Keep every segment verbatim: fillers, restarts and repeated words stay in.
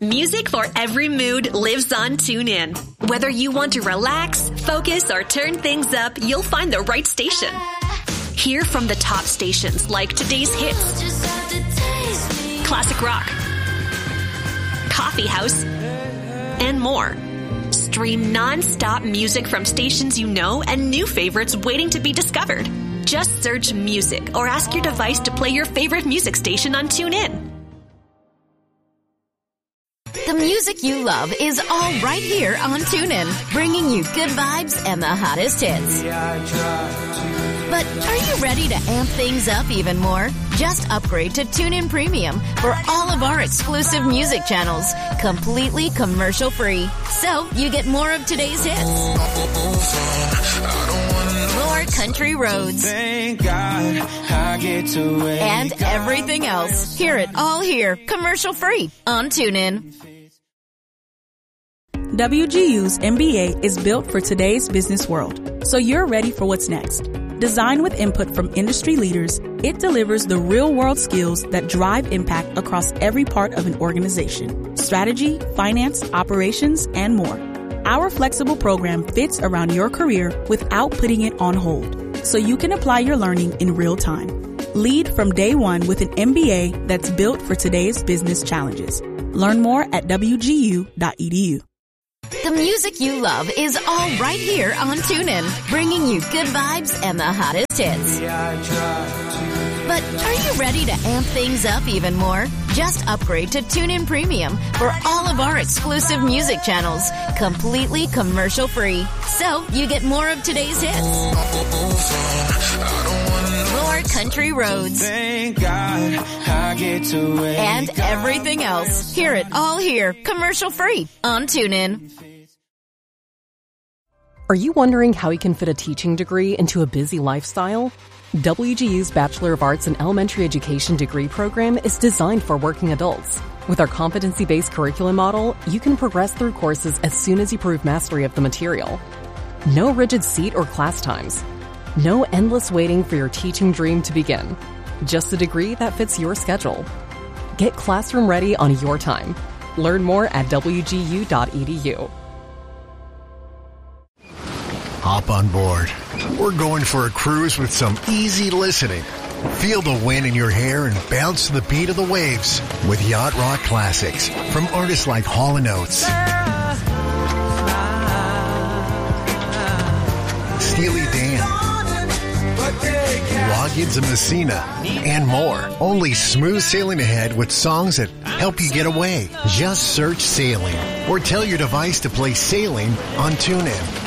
Music for every mood lives on TuneIn. Whether you want to relax, focus, or turn things up, you'll find the right station. Hear from the top stations like today's hits, classic rock, coffee house, and more. Stream non-stop music from stations you know and new favorites waiting to be discovered. Just search music or ask your device to play your favorite music station on TuneIn. The music you love is all right here on TuneIn, bringing you good vibes and the hottest hits. But are you ready to amp things up even more? Just upgrade to TuneIn Premium for all of our exclusive music channels, completely commercial-free. So you get more of today's hits, more country roads, and everything else. Hear it all here, commercial-free on TuneIn. W G U's M B A is built for today's business world, so you're ready for what's next. Designed with input from industry leaders, it delivers the real-world skills that drive impact across every part of an organization: strategy, finance, operations, and more. Our flexible program fits around your career without putting it on hold, so you can apply your learning in real time. Lead from day one with an M B A that's built for today's business challenges. Learn more at w g u dot e d u. The music you love is all right here on TuneIn, bringing you good vibes and the hottest hits. But are you ready to amp things up even more? Just upgrade to TuneIn Premium for all of our exclusive music channels, completely commercial-free. So you get more of today's hits, more country roads, and everything else. Hear it all here, commercial-free on TuneIn. Are you wondering how you can fit a teaching degree into a busy lifestyle? W G U's Bachelor of Arts in Elementary Education degree program is designed for working adults. With our competency-based curriculum model, you can progress through courses as soon as you prove mastery of the material. No rigid seat or class times. No endless waiting for your teaching dream to begin. Just a degree that fits your schedule. Get classroom ready on your time. Learn more at w g u dot e d u. Hop on board. We're going for a cruise with some easy listening. Feel the wind in your hair and bounce to the beat of the waves with Yacht Rock classics from artists like Hall and Oates, Steely Dan, Loggins and Messina, and more. Only smooth sailing ahead with songs that help you get away. Just search Sailing or tell your device to play Sailing on TuneIn.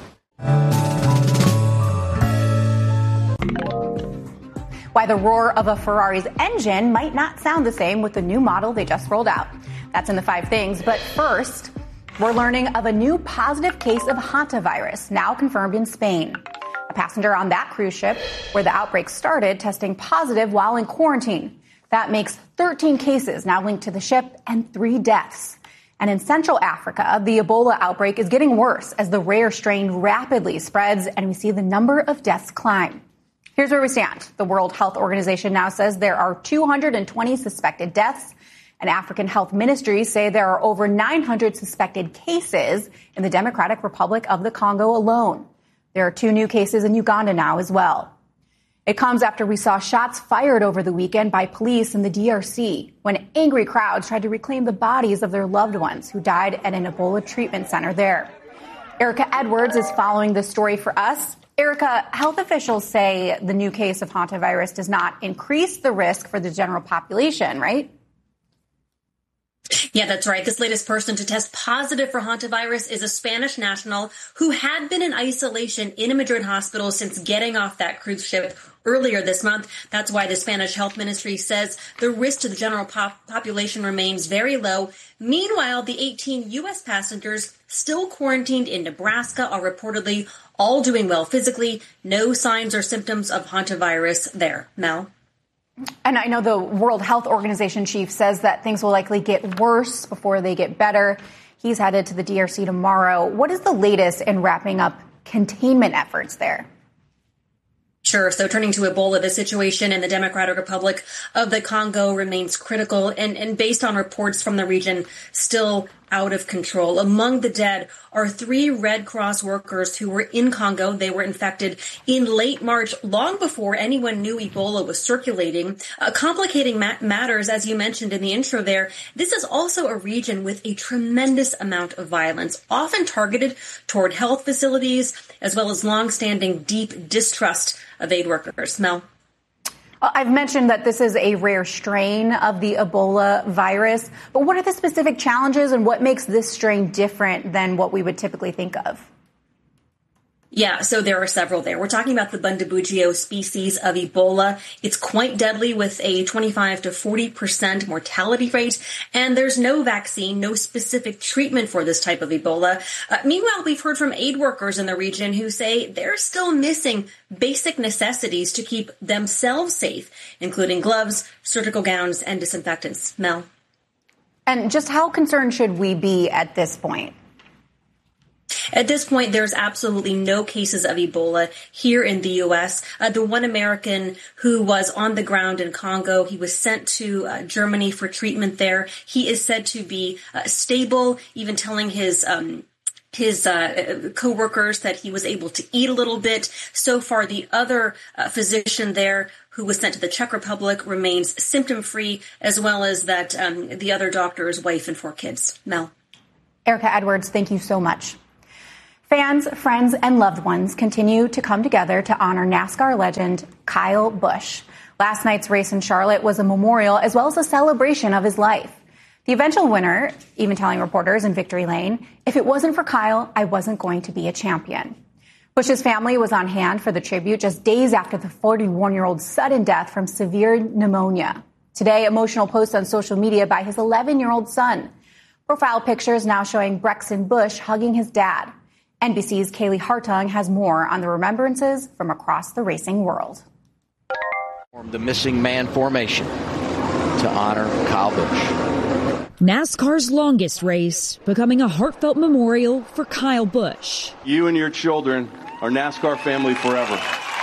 Why the roar of a Ferrari's engine might not sound the same with the new model they just rolled out. That's in the five things. But first, we're learning of a new positive case of hantavirus, now confirmed in Spain. A passenger on that cruise ship where the outbreak started testing positive while in quarantine. That makes thirteen cases now linked to the ship and three deaths. And in Central Africa, the Ebola outbreak is getting worse as the rare strain rapidly spreads and we see the number of deaths climb. Here's where we stand. The World Health Organization now says there are two hundred twenty suspected deaths, and African health ministries say there are over nine hundred suspected cases in the Democratic Republic of the Congo alone. There are two new cases in Uganda now as well. It comes after we saw shots fired over the weekend by police in the D R C when angry crowds tried to reclaim the bodies of their loved ones who died at an Ebola treatment center there. Erica Edwards is following this story for us. Erica, health officials say the new case of hantavirus does not increase the risk for the general population, right? Yeah, that's right. This latest person to test positive for hantavirus is a Spanish national who had been in isolation in a Madrid hospital since getting off that cruise ship earlier this month. That's why the Spanish health ministry says the risk to the general pop- population remains very low. Meanwhile, the eighteen U S passengers still quarantined in Nebraska are reportedly all doing well physically. No signs or symptoms of hantavirus there. Mel? And I know the World Health Organization chief says that things will likely get worse before they get better. He's headed to the D R C tomorrow. What is the latest in wrapping up containment efforts there? Sure. So turning to Ebola, the situation in the Democratic Republic of the Congo remains critical and, and based on reports from the region, still out of control. Among the dead are three Red Cross workers who were in Congo. They were infected in late March, long before anyone knew Ebola was circulating. Uh, complicating ma- matters, as you mentioned in the intro there, this is also a region with a tremendous amount of violence, often targeted toward health facilities, as well as longstanding deep distrust of aid workers. Mel? I've mentioned that this is a rare strain of the Ebola virus, but what are the specific challenges and what makes this strain different than what we would typically think of? Yeah, so there are several there. We're talking about the Bundibugyo species of Ebola. It's quite deadly with a twenty-five to forty percent mortality rate, and there's no vaccine, no specific treatment for this type of Ebola. Uh, meanwhile, we've heard from aid workers in the region who say they're still missing basic necessities to keep themselves safe, including gloves, surgical gowns, and disinfectants. Mel? And just how concerned should we be at this point? At this point, there's absolutely no cases of Ebola here in the U S. Uh, the one American who was on the ground in Congo, he was sent to uh, Germany for treatment there. He is said to be uh, stable, even telling his um his uh, co-workers that he was able to eat a little bit. So far, the other uh, physician there who was sent to the Czech Republic remains symptom-free, as well as that um, the other doctor's wife and four kids. Mel? Erica Edwards, thank you so much. Fans, friends, and loved ones continue to come together to honor NASCAR legend Kyle Busch. Last night's race in Charlotte was a memorial as well as a celebration of his life. The eventual winner, even telling reporters in Victory Lane, "If it wasn't for Kyle, I wasn't going to be a champion." Busch's family was on hand for the tribute just days after the forty-one-year-old's sudden death from severe pneumonia. Today, emotional posts on social media by his eleven-year-old son. Profile pictures now showing Brexton Busch hugging his dad. N B C's Kaylee Hartung has more on the remembrances from across the racing world. The missing man formation to honor Kyle Busch. NASCAR's longest race becoming a heartfelt memorial for Kyle Busch. You and your children are NASCAR family forever.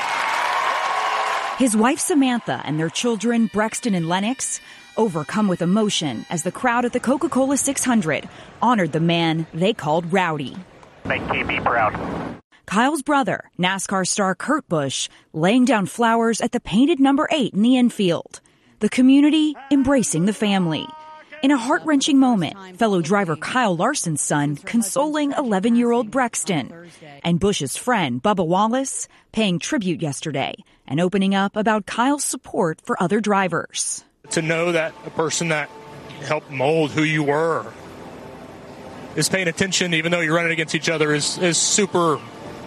His wife Samantha and their children Brexton and Lennox overcome with emotion as the crowd at the Coca-Cola six hundred honored the man they called Rowdy. Make T B proud. Kyle's brother, NASCAR star Kurt Busch, laying down flowers at the painted number eight in the infield. The community embracing the family. In a heart-wrenching moment, fellow driver Kyle Larson's son consoling eleven-year-old Brexton. And Busch's friend, Bubba Wallace, paying tribute yesterday and opening up about Kyle's support for other drivers. To know that a person that helped mold who you were is paying attention, even though you're running against each other, is, is super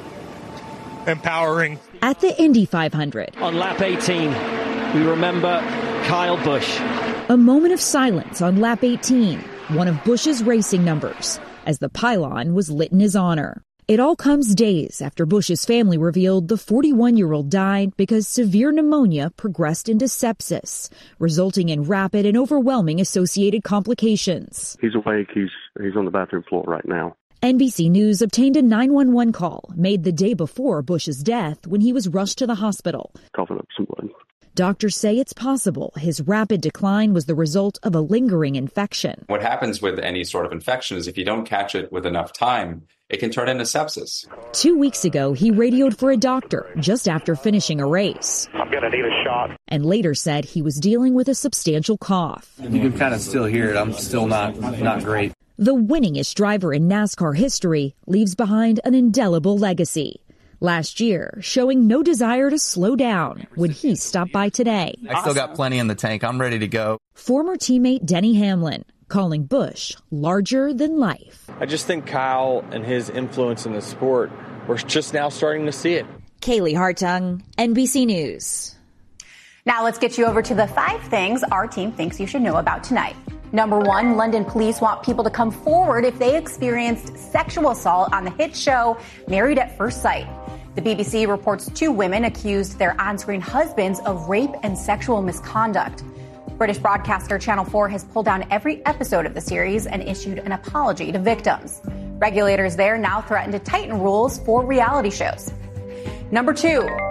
empowering. At the Indy five hundred. On lap eighteen, we remember Kyle Busch. A moment of silence on lap eighteen, one of Busch's racing numbers, as the pylon was lit in his honor. It all comes days after Busch's family revealed the forty-one-year-old died because severe pneumonia progressed into sepsis, resulting in rapid and overwhelming associated complications. He's awake. He's he's on the bathroom floor right now. N B C News obtained a nine one one call made the day before Busch's death when he was rushed to the hospital. Coughing up some blood. Doctors say it's possible his rapid decline was the result of a lingering infection. What happens with any sort of infection is if you don't catch it with enough time, it can turn into sepsis. Two weeks ago, he radioed for a doctor just after finishing a race. I'm going to need a shot. And later said he was dealing with a substantial cough. You can kind of still hear it. I'm still not, not great. The winningest driver in NASCAR history leaves behind an indelible legacy. Last year, showing no desire to slow down when he stopped by today. I still got plenty in the tank. I'm ready to go. Former teammate Denny Hamlin calling Busch larger than life. I just think Kyle and his influence in the sport, we're just now starting to see it. Kaylee Hartung, N B C News. Now let's get you over to the five things our team thinks you should know about tonight. Number one, London police want people to come forward if they experienced sexual assault on the hit show Married at First Sight. The B B C reports two women accused their on-screen husbands of rape and sexual misconduct. British broadcaster Channel four has pulled down every episode of the series and issued an apology to victims. Regulators there now threaten to tighten rules for reality shows. Number two,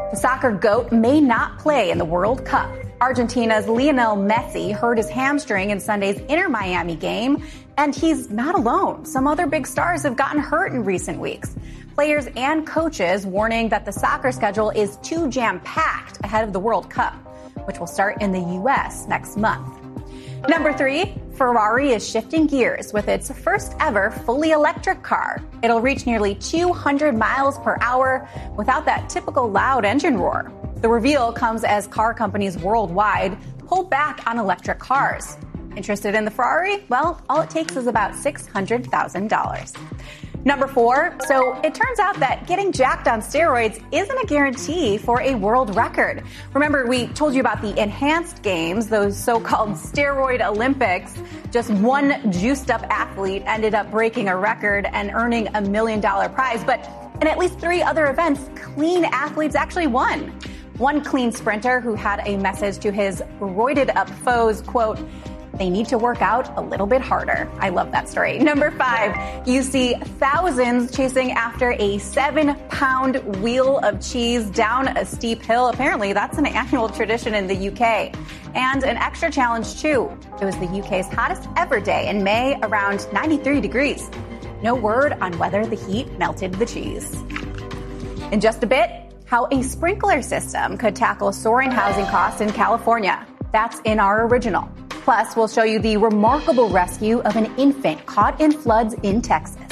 The soccer GOAT may not play in the World Cup. Argentina's Lionel Messi hurt his hamstring in Sunday's Inter Miami game, and he's not alone. Some other big stars have gotten hurt in recent weeks. Players and coaches warning that the soccer schedule is too jam-packed ahead of the World Cup, which will start in the U S next month. Number three, Ferrari is shifting gears with its first ever fully electric car. It'll reach nearly two hundred miles per hour without that typical loud engine roar. The reveal comes as car companies worldwide pull back on electric cars. Interested in the Ferrari? Well, all it takes is about six hundred thousand dollars. Number four, so it turns out that getting jacked on steroids isn't a guarantee for a world record. Remember, we told you about the enhanced games, those so-called steroid Olympics. Just one juiced up athlete ended up breaking a record and earning a million dollar prize. But in at least three other events, clean athletes actually won. One clean sprinter who had a message to his roided up foes, quote, "They need to work out a little bit harder." I love that story. Number five, you see thousands chasing after a seven pound wheel of cheese down a steep hill. Apparently, that's an annual tradition in the U K. And an extra challenge, too. It was the U K's hottest ever day in May, around ninety-three degrees. No word on whether the heat melted the cheese. In just a bit, how a sprinkler system could tackle soaring housing costs in California. That's in our original. Plus, we'll show you the remarkable rescue of an infant caught in floods in Texas.